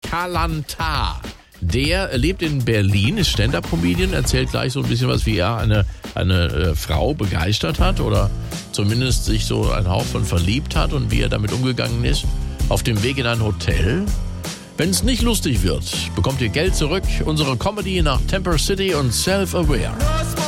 Kalanta. Der lebt in Berlin, ist Stand-Up-Comedian, erzählt gleich so ein bisschen was, wie er eine Frau begeistert hat oder zumindest sich so ein Hauch von verliebt hat und wie er damit umgegangen ist. Auf dem Weg in ein Hotel. Wenn es nicht lustig wird, bekommt ihr Geld zurück. Unsere Comedy nach Temper City und Self-Aware.